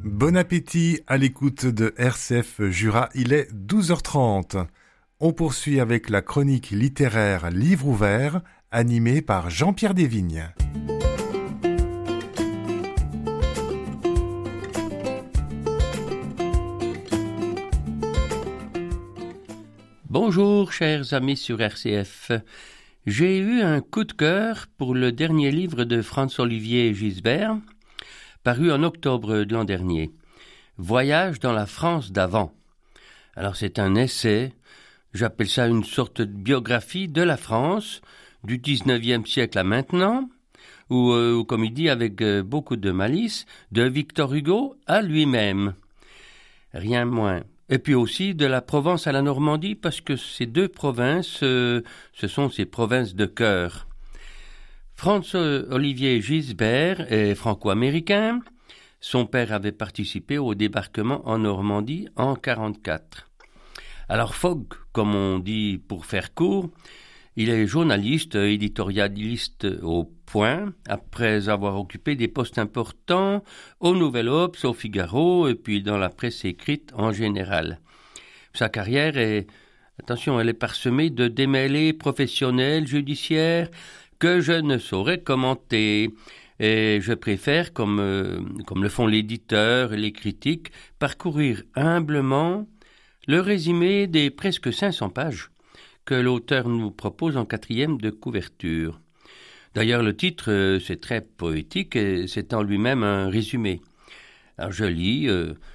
Bon appétit à l'écoute de RCF Jura, il est 12h30. On poursuit avec la chronique littéraire Livre ouvert, animée par Jean-Pierre Desvignes. Bonjour chers amis sur RCF. J'ai eu un coup de cœur pour le dernier livre de Franz-Olivier Gisbert, paru en octobre de l'an dernier. Voyage dans la France d'avant. Alors c'est un essai, j'appelle ça une sorte de biographie de la France, du 19e siècle à maintenant, ou comme il dit avec beaucoup de malice, de Victor Hugo à lui-même. Rien moins. Et puis aussi de la Provence à la Normandie, parce que ces deux provinces, ce sont ces provinces de cœur. Franz-Olivier Gisbert est franco-américain. Son père avait participé au débarquement en Normandie en 1944. Alors Fogg, comme on dit pour faire court, il est journaliste, éditorialiste au Point, après avoir occupé des postes importants au Nouvel Obs, au Figaro et puis dans la presse écrite en général. Sa carrière est, elle est parsemée de démêlés professionnels, judiciaires, que je ne saurais commenter. Et je préfère, comme le font l'éditeur et les critiques, parcourir humblement le résumé des presque 500 pages que l'auteur nous propose en 4e de couverture. D'ailleurs, le titre, c'est très poétique et c'est en lui-même un résumé. Alors je lis,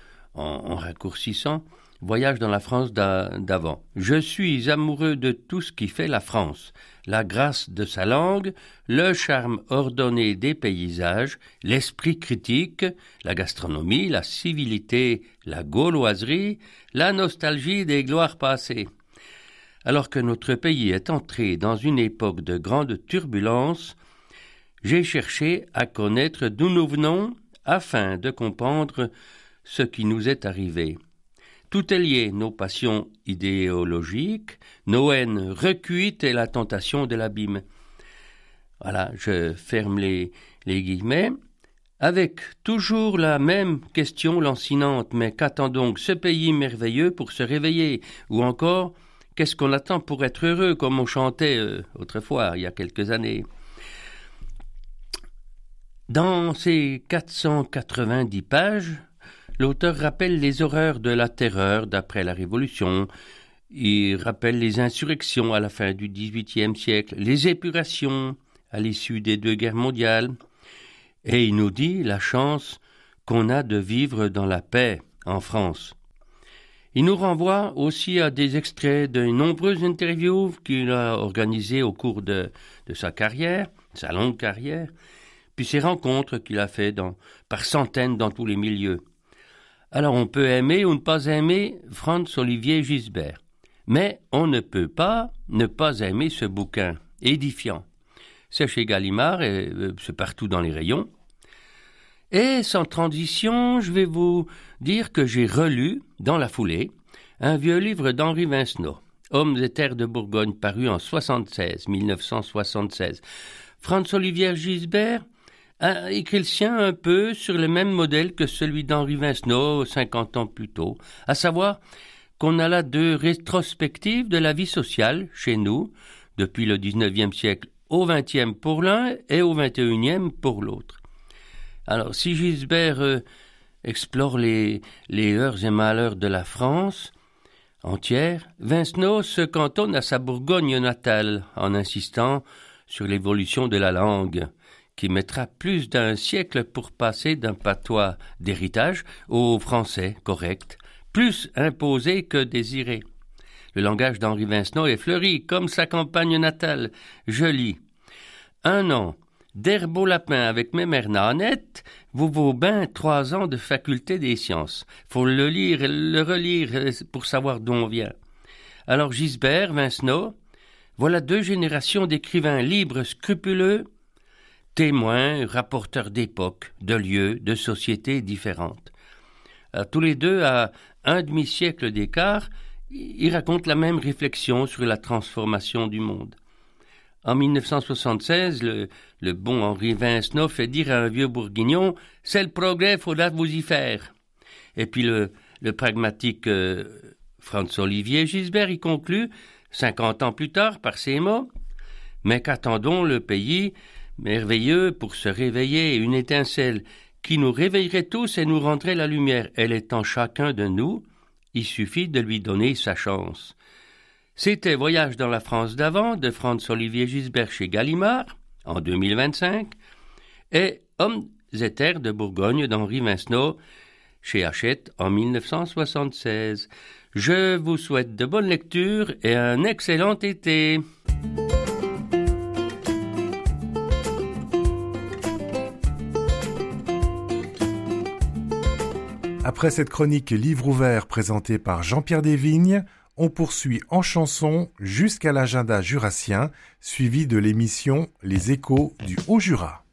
en raccourcissant, « Voyage dans la France d'avant. Je suis amoureux de tout ce qui fait la France, la grâce de sa langue, le charme ordonné des paysages, l'esprit critique, la gastronomie, la civilité, la gauloiserie, la nostalgie des gloires passées. Alors que notre pays est entré dans une époque de grande turbulence, j'ai cherché à connaître d'où nous venons afin de comprendre ce qui nous est arrivé. Tout est lié, nos passions idéologiques, nos haines recuites et la tentation de l'abîme. » Voilà, je ferme les guillemets. Avec toujours la même question lancinante, mais qu'attend donc ce pays merveilleux pour se réveiller? Ou encore, qu'est-ce qu'on attend pour être heureux, comme on chantait autrefois, il y a quelques années? Dans ces 490 pages, l'auteur rappelle les horreurs de la terreur d'après la Révolution. Il rappelle les insurrections à la fin du XVIIIe siècle, les épurations à l'issue des 2 guerres mondiales. Et il nous dit la chance qu'on a de vivre dans la paix en France. Il nous renvoie aussi à des extraits de nombreuses interviews qu'il a organisées au cours de sa carrière, sa longue carrière, puis ces rencontres qu'il a faites par centaines dans tous les milieux. Alors on peut aimer ou ne pas aimer Franz-Olivier Gisbert, mais on ne peut pas ne pas aimer ce bouquin édifiant. C'est chez Gallimard et c'est partout dans les rayons. Et sans transition, je vais vous dire que j'ai relu, dans la foulée, un vieux livre d'Henri Vincenot, Hommes et terres de Bourgogne, paru en 1976. Franz-Olivier Gisbert a écrit le sien un peu sur le même modèle que celui d'Henri Vincenot 50 ans plus tôt, à savoir qu'on a là 2 rétrospectives de la vie sociale chez nous, depuis le 19e siècle au 20e pour l'un et au 21e pour l'autre. Alors, si Gisbert explore les heurts et malheurs de la France entière, Vincenot se cantonne à sa Bourgogne natale en insistant sur l'évolution de la langue, qui mettra plus d'1 siècle pour passer d'un patois d'héritage au français correct, plus imposé que désiré. Le langage d'Henri Vincenot est fleuri comme sa campagne natale. Je lis. 1 an d'herbe au lapin avec mes mères nanettes, vous vaut ben 3 ans de faculté des sciences. Faut le lire et le relire pour savoir d'où on vient. Alors Gisbert, Vincenot, voilà 2 générations d'écrivains libres, scrupuleux, témoins, rapporteurs d'époques, de lieux, de sociétés différentes. Tous les 2, à un demi-siècle d'écart, ils racontent la même réflexion sur la transformation du monde. En 1976, le bon Henri Vincenot fait dire à un vieux bourguignon « C'est le progrès, faudra vous y faire ». Et puis le pragmatique Franz-Olivier Gisbert y conclut, 50 ans plus tard, par ces mots: « Mais qu'attendons le pays merveilleux pour se réveiller, une étincelle qui nous réveillerait tous et nous rendrait la lumière. Elle est en chacun de nous, il suffit de lui donner sa chance. » C'était Voyage dans la France d'avant de Franz-Olivier Gisbert chez Gallimard en 2025 et Hommes et terres de Bourgogne d'Henri Vincenot chez Hachette en 1976. Je vous souhaite de bonnes lectures et un excellent été. Après cette chronique Livre ouvert présentée par Jean-Pierre Desvignes, on poursuit en chanson jusqu'à l'agenda jurassien, suivi de l'émission Les Échos du Haut-Jura.